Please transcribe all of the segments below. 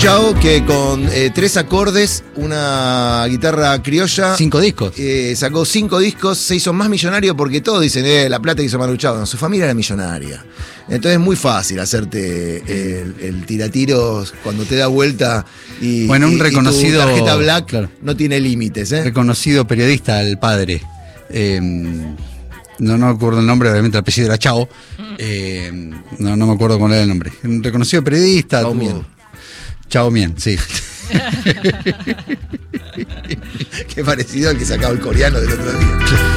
Chao, que con 3 acordes, una guitarra criolla. 5 discos. Sacó 5 discos, se hizo más millonario porque todos dicen, la plata que hizo Manu Chao. No, su familia era millonaria. Entonces es muy fácil hacerte el tiratiros cuando te da vuelta y, bueno, un reconocido, y tu tarjeta black, claro, no tiene límites. Reconocido periodista, el padre. No me acuerdo el nombre, obviamente el apellido era Chao. No me acuerdo cuál era el nombre. Un reconocido periodista. Chao Mien. Chao Mien, sí. Qué parecido al que sacaba el coreano del otro día.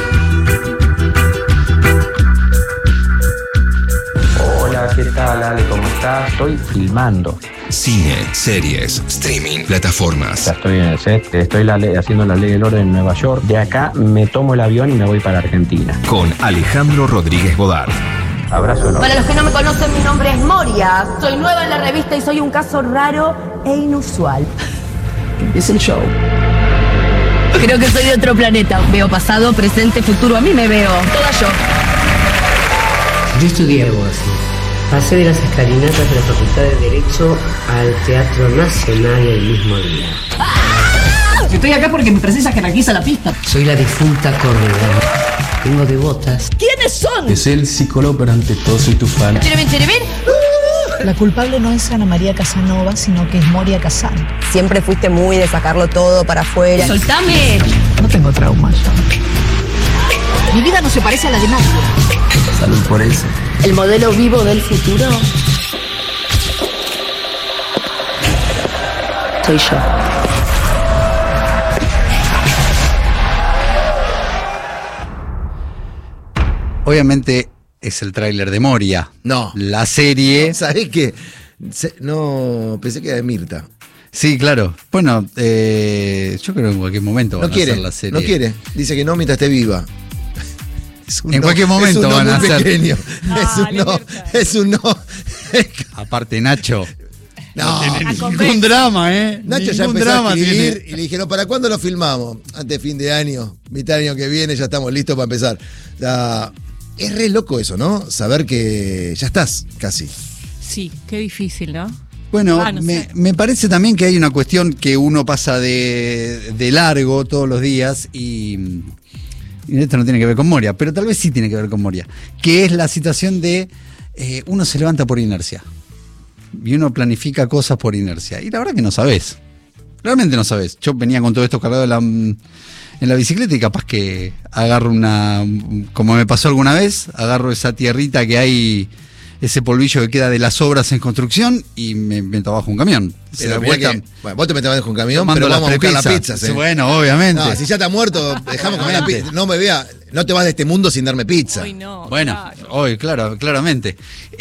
Hola, ¿qué tal, Ale? ¿Cómo estás? Estoy filmando. Cine, series, streaming, plataformas. Ya estoy en el set, estoy haciendo la ley del orden en Nueva York. De acá me tomo el avión y me voy para Argentina. Con Alejandro Rodríguez Bodart. Abrazo enorme. Para los que no me conocen, mi nombre es Moria. Soy nueva en la revista y soy un caso raro e inusual. Es el show. Creo que soy de otro planeta. Veo pasado, presente, futuro. A mí me veo. Toda yo. Yo estudié abogacía. Pasé de las escalinatas de la Facultad de Derecho al Teatro Nacional el mismo día. Estoy acá porque mi presencia jerarquiza la pista. Soy la difunta Córdoba. Tengo devotas. ¿Quiénes son? Es el psicólogo, pero ante todo soy tu fan. ¿Cherevin? La culpable no es Ana María Casanova, sino que es Moria Kazan. Siempre fuiste muy de sacarlo todo para afuera. ¡Soltame! No tengo traumas yo. Mi vida no se parece a la de nadie. Salud por eso. El modelo vivo del futuro soy yo. Obviamente es el tráiler de Moria. No. La serie. ¿Sabés qué? No, pensé que era de Mirta. Sí, claro. Bueno, yo creo que en cualquier momento van a hacer la serie. No quiere. Dice que no mientras esté viva. En cualquier momento van a hacer. Pequeño. Es un no. Aparte, Nacho. No, ningún drama, Nacho ya empezó a escribir y le dijeron, ¿para cuándo lo filmamos? Antes de fin de año, mitad del año que viene, ya estamos listos para empezar. O sea, es re loco eso, ¿no? Saber que ya estás, casi. Sí, qué difícil, ¿no? Bueno, no sé. me parece también que hay una cuestión que uno pasa de largo todos los días y esto no tiene que ver con Moria, pero tal vez sí tiene que ver con Moria, que es la situación de uno se levanta por inercia y uno planifica cosas por inercia y la verdad que no sabés, realmente no sabés. Yo venía con todo esto cargado en la bicicleta y capaz que agarro como me pasó alguna vez, agarro esa tierrita que hay, ese polvillo que queda de las obras en construcción y me meto abajo un camión. Pero bueno, vos te metes abajo un camión, pero vamos a buscar la pizza. Bueno, obviamente. No, si ya está muerto, dejamos comer la pizza. No me vea, no te vas de este mundo sin darme pizza. Hoy no. Bueno, claro. hoy, claramente.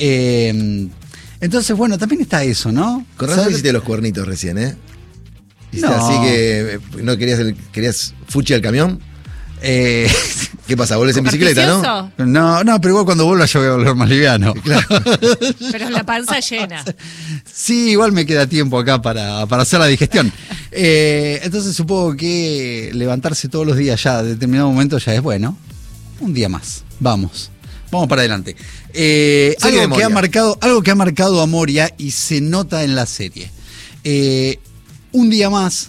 Entonces, bueno, también está eso, ¿no? Con razón hiciste los cuernitos recién, No. Así que no querías fuchi al camión. ¿Qué pasa? ¿Volvés en bicicleta, no? No, pero igual cuando vuelva yo voy a volver más liviano. Claro. Pero la panza llena. Sí, igual me queda tiempo acá para hacer la digestión. Entonces supongo que levantarse todos los días ya, a determinado momento ya es bueno. Un día más. Vamos para adelante. Algo que ha marcado a Moria y se nota en la serie. Un día más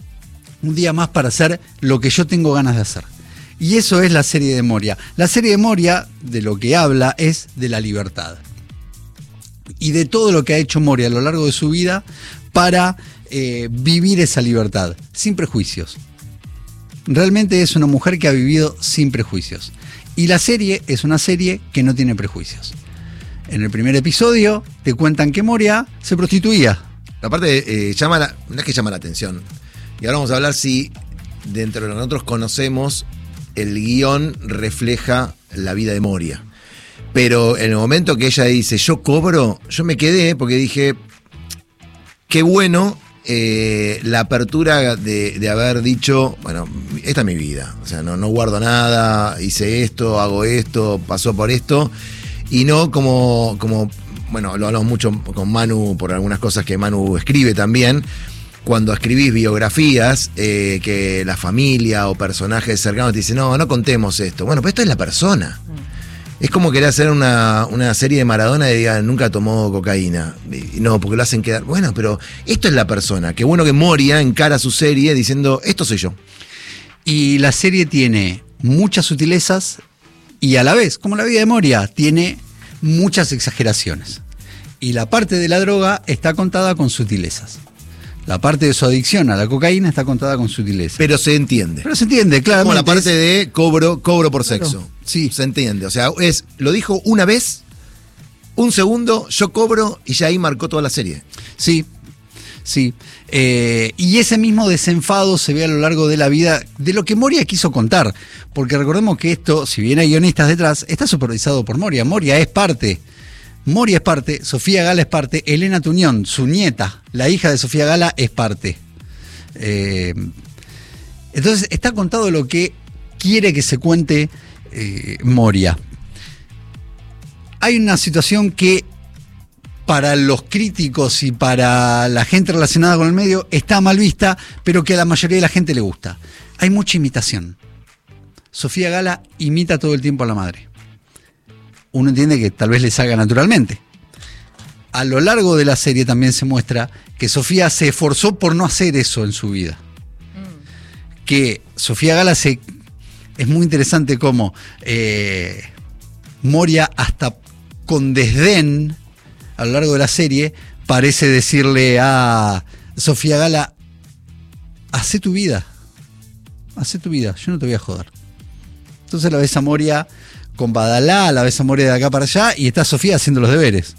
para hacer lo que yo tengo ganas de hacer. Y eso es la serie de Moria. La serie de Moria, de lo que habla, es de la libertad. Y de todo lo que ha hecho Moria a lo largo de su vida para vivir esa libertad, sin prejuicios. Realmente es una mujer que ha vivido sin prejuicios. Y la serie es una serie que no tiene prejuicios. En el primer episodio te cuentan que Moria se prostituía. Aparte, no es que llama la atención. Y ahora vamos a hablar si dentro de lo que nosotros conocemos el guión refleja la vida de Moria. Pero en el momento que ella dice, yo cobro, yo me quedé porque dije, qué bueno la apertura de haber dicho, bueno, esta es mi vida. O sea, no guardo nada, hice esto, hago esto, pasó por esto. Y no como bueno, lo hablamos mucho con Manu por algunas cosas que Manu escribe también. Cuando escribís biografías, que la familia o personajes cercanos te dicen, no contemos esto. Bueno, pero esto es la persona. Es como querer hacer una serie de Maradona y digan, nunca tomó cocaína. Y no, porque lo hacen quedar. Bueno, pero esto es la persona. Qué bueno que Moria encara su serie diciendo, esto soy yo. Y la serie tiene muchas sutilezas y a la vez, como la vida de Moria, tiene muchas exageraciones. Y la parte de la droga está contada con sutilezas. La parte de su adicción a la cocaína está contada con sutileza. Pero se entiende. Pero se entiende, claro. Como la parte de cobro por sexo. Claro, sí. Se entiende. O sea, lo dijo una vez, un segundo, yo cobro y ya ahí marcó toda la serie. Sí, sí. Y ese mismo desenfado se ve a lo largo de la vida de lo que Moria quiso contar. Porque recordemos que esto, si bien hay guionistas detrás, está supervisado por Moria. Moria es parte, Sofía Gala es parte, Elena Tuñón, su nieta, la hija de Sofía Gala, es parte. Entonces está contado lo que quiere que se cuente Moria. Hay una situación que para los críticos y para la gente relacionada con el medio está mal vista, pero que a la mayoría de la gente le gusta. Hay mucha imitación. Sofía Gala imita todo el tiempo a la madre. Uno entiende que tal vez le salga naturalmente. A lo largo de la serie también se muestra que Sofía se esforzó por no hacer eso en su vida. Que Sofía Gala es muy interesante cómo Moria, hasta con desdén, a lo largo de la serie, parece decirle a Sofía Gala, hacé tu vida, yo no te voy a joder. Entonces la ves a Moria con Badalá, la ves a Moria de acá para allá, y está Sofía haciendo los deberes.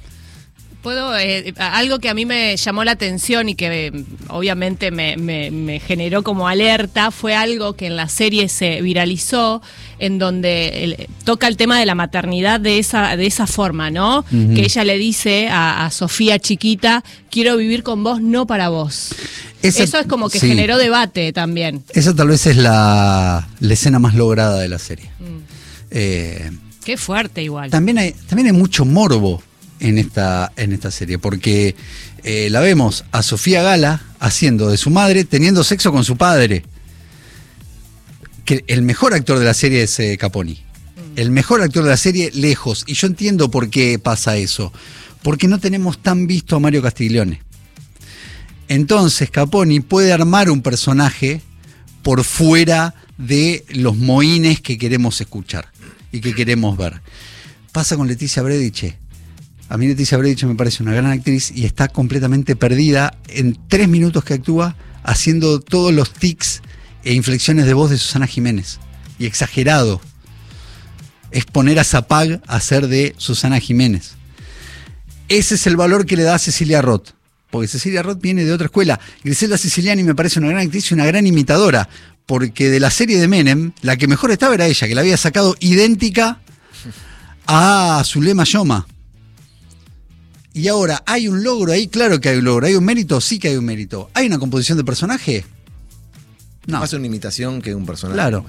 Algo que a mí me llamó la atención y que obviamente me generó como alerta fue algo que en la serie se viralizó, en donde toca el tema de la maternidad de esa forma, ¿no? Uh-huh. Que ella le dice a Sofía chiquita, quiero vivir con vos, no para vos. Eso es como que sí, generó debate también. Esa tal vez es la escena más lograda de la serie. Qué fuerte igual. También hay mucho morbo en esta serie, porque la vemos a Sofía Gala haciendo de su madre, teniendo sexo con su padre. Que el mejor actor de la serie es Caponi. El mejor actor de la serie, lejos. Y yo entiendo por qué pasa eso. Porque no tenemos tan visto a Mario Castiglione. Entonces Caponi puede armar un personaje por fuera de los mohines que queremos escuchar y que queremos ver. Pasa con Leticia Brediche. A mí Leticia Brediche me parece una gran actriz y está completamente perdida en 3 minutos que actúa haciendo todos los tics e inflexiones de voz de Susana Jiménez. Y exagerado. Es poner a Zapag a hacer de Susana Jiménez. Ese es el valor que le da a Cecilia Roth. Porque Cecilia Roth viene de otra escuela. Griselda Siciliani me parece una gran actriz y una gran imitadora. Porque de la serie de Menem, la que mejor estaba era ella, que la había sacado idéntica a Zulema Yoma. Y ahora, ¿hay un logro ahí? Claro que hay un logro. ¿Hay un mérito? Sí que hay un mérito. ¿Hay una composición de personaje? No. Más una imitación que un personaje. Claro.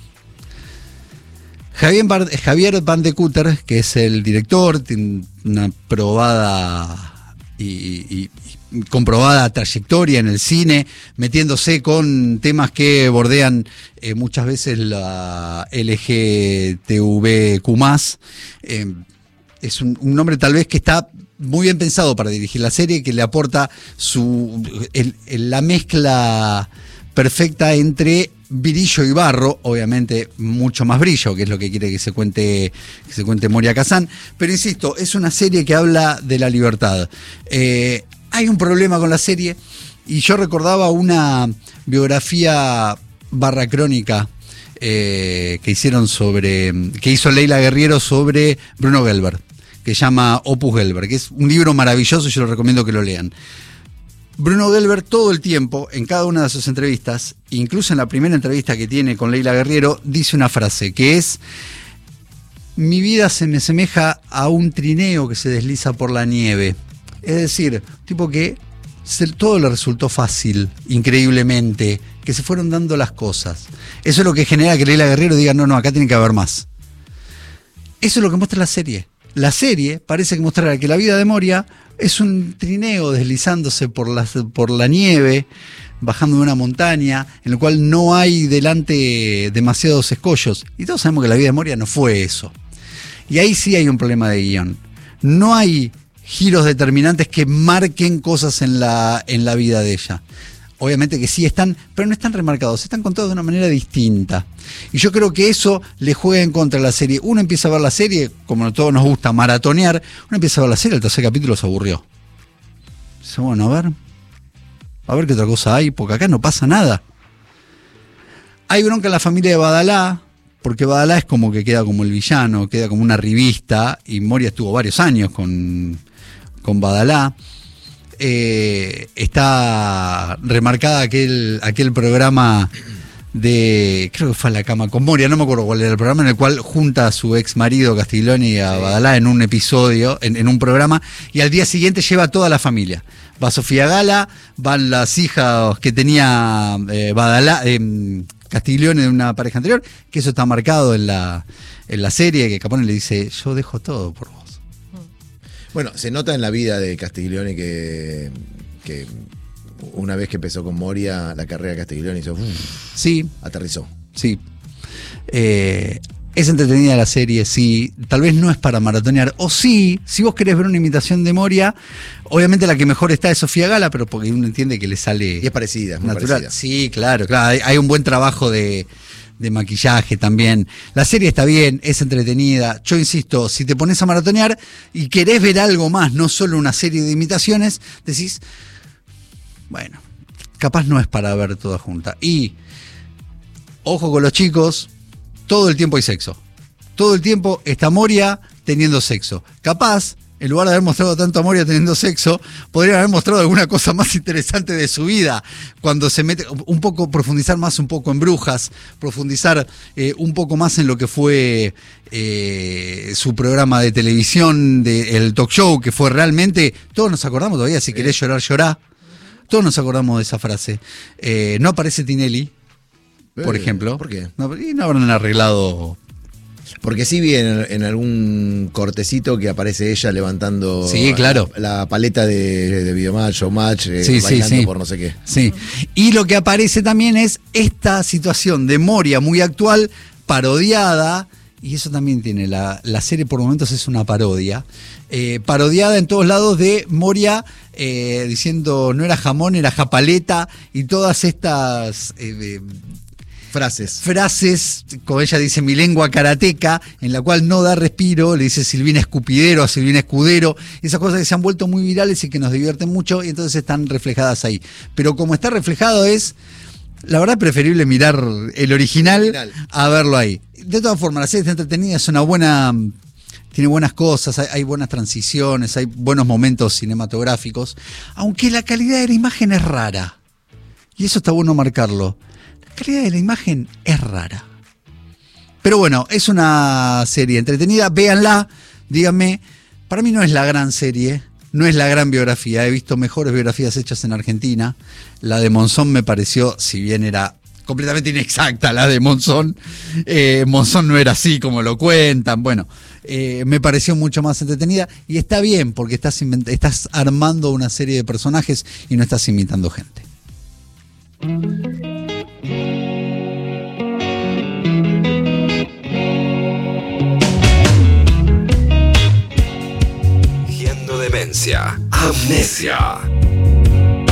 Javier Van de Kutter, que es el director, tiene una probada y comprobada trayectoria en el cine, metiéndose con temas que bordean muchas veces la LGTBQ+. Es un nombre tal vez que está muy bien pensado para dirigir la serie, que le aporta la mezcla perfecta entre brillo y barro, obviamente mucho más brillo, que es lo que quiere que se cuente Moria Kazan, pero insisto, es una serie que habla de la libertad. Hay un problema con la serie, y yo recordaba una biografía / crónica que hizo Leila Guerriero sobre Bruno Gelber, que se llama Opus Gelber, que es un libro maravilloso y yo lo recomiendo que lo lean. Bruno Gelber todo el tiempo, en cada una de sus entrevistas, incluso en la primera entrevista que tiene con Leila Guerriero, dice una frase que es: mi vida se me asemeja a un trineo que se desliza por la nieve. Es decir, tipo que todo le resultó fácil, increíblemente, que se fueron dando las cosas. Eso es lo que genera que Leila Guerriero diga, no, acá tiene que haber más. Eso es lo que muestra la serie. La serie parece que mostrará que la vida de Moria es un trineo deslizándose por la nieve, bajando de una montaña, en el cual no hay delante demasiados escollos. Y todos sabemos que la vida de Moria no fue eso. Y ahí sí hay un problema de guión. No hay giros determinantes que marquen cosas en la vida de ella. Obviamente que sí están, pero no están remarcados, están contados de una manera distinta. Y yo creo que eso le juega en contra a la serie. Uno empieza a ver la serie, como a todos nos gusta maratonear, uno empieza a ver la serie, el tercer capítulo se aburrió. Dice, bueno, a ver qué otra cosa hay, porque acá no pasa nada. Hay bronca en la familia de Badalá, porque Badalá es como que queda como el villano, queda como una revista, y Moria estuvo varios años con Badalá. Está remarcada aquel programa de, creo que fue a la cama con Moria, no me acuerdo cuál era el programa, en el cual junta a su ex marido Castiglioni y a Badalá en un episodio, en un programa, y al día siguiente lleva a toda la familia. Va Sofía Gala, van las hijas que tenía Badalá, Castiglioni de una pareja anterior, que eso está marcado en la serie, que Capone le dice, yo dejo todo por vos. Bueno, se nota en la vida de Castiglioni que una vez que empezó con Moria, la carrera de Castiglioni hizo, sí, aterrizó. Sí. Es entretenida la serie, sí. Tal vez no es para maratonear. O sí, si vos querés ver una imitación de Moria, obviamente la que mejor está es Sofía Gala, pero porque uno entiende que le sale... Y es parecida, es muy natural. parecida. Sí, claro. Hay un buen trabajo de maquillaje también. La serie está bien, es entretenida. Yo insisto, si te pones a maratonear y querés ver algo más, no solo una serie de imitaciones, decís, bueno, capaz no es para ver toda junta. Y, ojo con los chicos, todo el tiempo hay sexo. Todo el tiempo está Moria teniendo sexo. Capaz, en lugar de haber mostrado tanto a Moria teniendo sexo, podrían haber mostrado alguna cosa más interesante de su vida. Cuando se mete un poco, profundizar más un poco en Brujas, profundizar un poco más en lo que fue su programa de televisión, el talk show, que fue realmente, todos nos acordamos todavía, si querés llorar, llorá. Todos nos acordamos de esa frase. No aparece Tinelli, por ejemplo. ¿Por qué? Y no habrán arreglado... Porque sí vi en algún cortecito que aparece ella levantando sí, claro, la paleta de Videomatch, Showmatch, sí, bailando sí. por no sé qué. Sí. Y lo que aparece también es esta situación de Moria muy actual, parodiada, y eso también tiene, la serie por momentos es una parodia, parodiada en todos lados de Moria diciendo no era jamón, era japaleta, y todas estas... frases, como ella dice, mi lengua karateca, en la cual no da respiro, le dice Silvina Escupidero a Silvina Escudero, esas cosas que se han vuelto muy virales y que nos divierten mucho, y entonces están reflejadas ahí. Pero como está reflejado es, la verdad, preferible mirar el original a verlo ahí. De todas formas, la serie está entretenida, es una buena... Tiene buenas cosas, hay buenas transiciones, hay buenos momentos cinematográficos, aunque la calidad de la imagen es rara. Y eso está bueno marcarlo. La calidad de la imagen es rara. Pero bueno, es una serie entretenida, véanla, díganme, para mí no es la gran serie, no es la gran biografía, he visto mejores biografías hechas en Argentina. La de Monzón me pareció, si bien era completamente inexacta la de Monzón, Monzón no era así como lo cuentan, bueno, me pareció mucho más entretenida y está bien porque estás armando una serie de personajes y no estás imitando gente. Demencia, amnesia.